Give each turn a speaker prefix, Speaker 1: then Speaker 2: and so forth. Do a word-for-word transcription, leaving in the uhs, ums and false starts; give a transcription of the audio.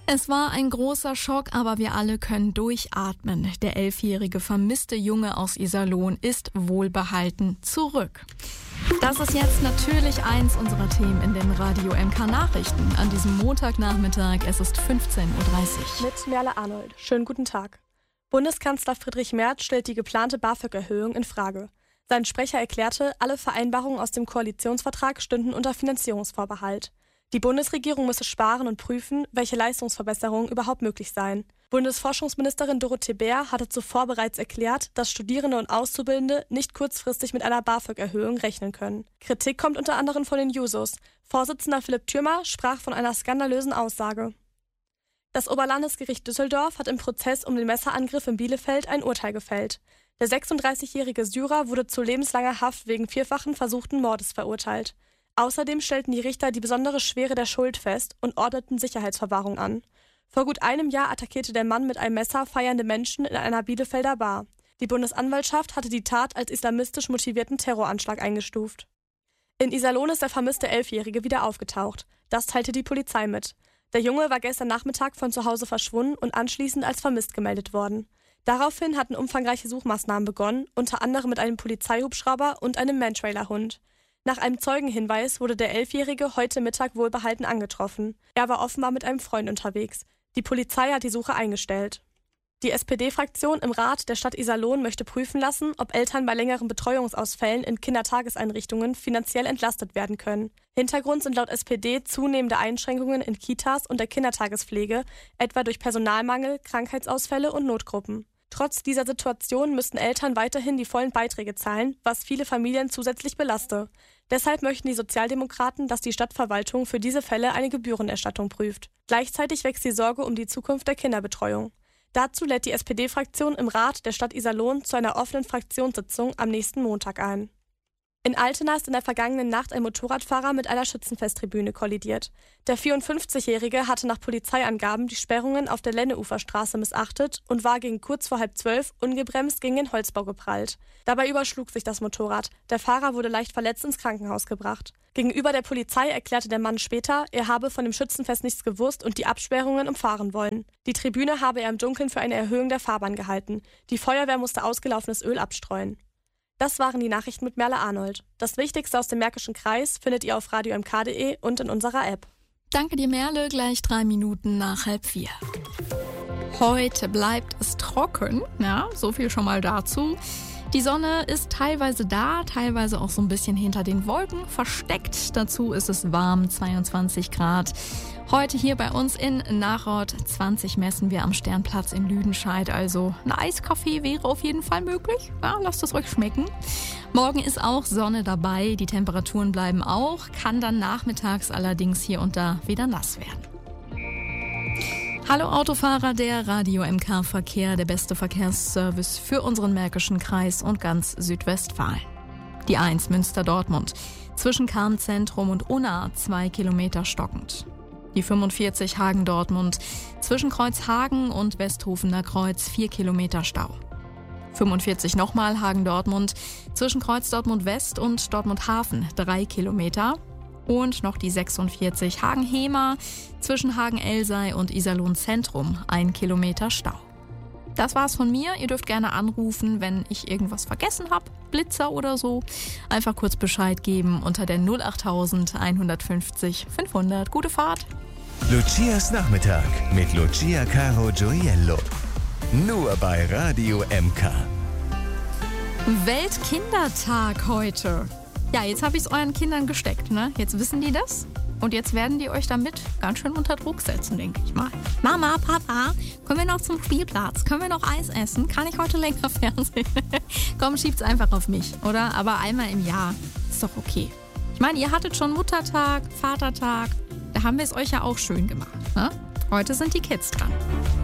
Speaker 1: Es war ein großer Schock, aber wir alle können durchatmen. Der elfjährige vermisste Junge aus Iserlohn ist wohlbehalten zurück. Das ist jetzt natürlich eins unserer Themen in den Radio M K Nachrichten an diesem Montagnachmittag. Es ist fünfzehn Uhr dreißig.
Speaker 2: Mit Merle Arnold. Schönen guten Tag. Bundeskanzler Friedrich Merz stellt die geplante BAföG-Erhöhung in Frage. Sein Sprecher erklärte, alle Vereinbarungen aus dem Koalitionsvertrag stünden unter Finanzierungsvorbehalt. Die Bundesregierung müsse sparen und prüfen, welche Leistungsverbesserungen überhaupt möglich seien. Bundesforschungsministerin Dorothee Bär hatte zuvor bereits erklärt, dass Studierende und Auszubildende nicht kurzfristig mit einer BAföG-Erhöhung rechnen können. Kritik kommt unter anderem von den Jusos. Vorsitzender Philipp Thürmer sprach von einer skandalösen Aussage. Das Oberlandesgericht Düsseldorf hat im Prozess um den Messerangriff in Bielefeld ein Urteil gefällt. Der sechsunddreißigjährige Syrer wurde zu lebenslanger Haft wegen vierfachen versuchten Mordes verurteilt. Außerdem stellten die Richter die besondere Schwere der Schuld fest und ordneten Sicherheitsverwahrung an. Vor gut einem Jahr attackierte der Mann mit einem Messer feiernde Menschen in einer Bielefelder Bar. Die Bundesanwaltschaft hatte die Tat als islamistisch motivierten Terroranschlag eingestuft. In Iserlohn ist der vermisste Elfjährige wieder aufgetaucht. Das teilte die Polizei mit. Der Junge war gestern Nachmittag von zu Hause verschwunden und anschließend als vermisst gemeldet worden. Daraufhin hatten umfangreiche Suchmaßnahmen begonnen, unter anderem mit einem Polizeihubschrauber und einem Mantrailer-Hund. Nach einem Zeugenhinweis wurde der Elfjährige heute Mittag wohlbehalten angetroffen. Er war offenbar mit einem Freund unterwegs. Die Polizei hat die Suche eingestellt. Die S P D-Fraktion im Rat der Stadt Iserlohn möchte prüfen lassen, ob Eltern bei längeren Betreuungsausfällen in Kindertageseinrichtungen finanziell entlastet werden können. Hintergrund sind laut S P D zunehmende Einschränkungen in Kitas und der Kindertagespflege, etwa durch Personalmangel, Krankheitsausfälle und Notgruppen. Trotz dieser Situation müssten Eltern weiterhin die vollen Beiträge zahlen, was viele Familien zusätzlich belaste. Deshalb möchten die Sozialdemokraten, dass die Stadtverwaltung für diese Fälle eine Gebührenerstattung prüft. Gleichzeitig wächst die Sorge um die Zukunft der Kinderbetreuung. Dazu lädt die S P D-Fraktion im Rat der Stadt Iserlohn zu einer offenen Fraktionssitzung am nächsten Montag ein. In Altena ist in der vergangenen Nacht ein Motorradfahrer mit einer Schützenfesttribüne kollidiert. Der vierundfünfzigjährige hatte nach Polizeiangaben die Sperrungen auf der Lenneuferstraße missachtet und war gegen kurz vor halb zwölf ungebremst gegen den Holzbau geprallt. Dabei überschlug sich das Motorrad. Der Fahrer wurde leicht verletzt ins Krankenhaus gebracht. Gegenüber der Polizei erklärte der Mann später, er habe von dem Schützenfest nichts gewusst und die Absperrungen umfahren wollen. Die Tribüne habe er im Dunkeln für eine Erhöhung der Fahrbahn gehalten. Die Feuerwehr musste ausgelaufenes Öl abstreuen. Das waren die Nachrichten mit Merle Arnold. Das Wichtigste aus dem Märkischen Kreis findet ihr auf radio m k punkt d e und in unserer App.
Speaker 1: Danke dir, Merle. Gleich drei Minuten nach halb vier. Heute bleibt es trocken. Ja, so viel schon mal dazu. Die Sonne ist teilweise da, teilweise auch so ein bisschen hinter den Wolken versteckt. Dazu ist es warm, zweiundzwanzig Grad. Heute hier bei uns in Nachrod, zwanzig messen wir am Sternplatz in Lüdenscheid. Also ein Eiskaffee wäre auf jeden Fall möglich. Ja, lasst es euch schmecken. Morgen ist auch Sonne dabei. Die Temperaturen bleiben auch, kann dann nachmittags allerdings hier und da wieder nass werden. Hallo Autofahrer, der Radio M K Verkehr, der beste Verkehrsservice für unseren Märkischen Kreis und ganz Südwestfalen. Die eins Münster-Dortmund, zwischen Karmzentrum und Unna, zwei Kilometer stockend. Die fünfundvierzig Hagen-Dortmund, zwischen Kreuzhagen und Westhofener Kreuz, vier Kilometer Stau. fünfundvierzig nochmal Hagen-Dortmund, zwischen Kreuz Dortmund West und Dortmund Hafen, drei Kilometer. Und noch die sechsundvierzig Hagen-Hemer, zwischen Hagen-Elsei und Iserlohn Zentrum, ein Kilometer Stau. Das war's von mir. Ihr dürft gerne anrufen, wenn ich irgendwas vergessen habe, Blitzer oder so. Einfach kurz Bescheid geben unter der null acht tausend einhundertfünfzig fünfhundert. Gute Fahrt.
Speaker 3: Lucias Nachmittag mit Lucia Caro Gioiello. Nur bei Radio M K.
Speaker 1: Weltkindertag heute. Ja, jetzt habe ich es euren Kindern gesteckt, ne? Jetzt wissen die das. Und jetzt werden die euch damit ganz schön unter Druck setzen, denke ich mal. Mama, Papa, können wir noch zum Spielplatz? Können wir noch Eis essen? Kann ich heute länger Fernsehen? Komm, schiebt's einfach auf mich, oder? Aber einmal im Jahr ist doch okay. Ich meine, ihr hattet schon Muttertag, Vatertag. Da haben wir es euch ja auch schön gemacht, ne? Heute sind die Kids dran.